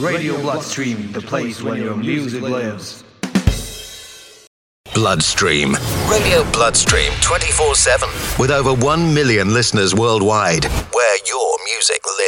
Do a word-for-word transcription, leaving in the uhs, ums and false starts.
Radio Bloodstream, the place where your music lives. Bloodstream. Radio Bloodstream twenty-four seven. With over one million listeners worldwide. Where your music lives.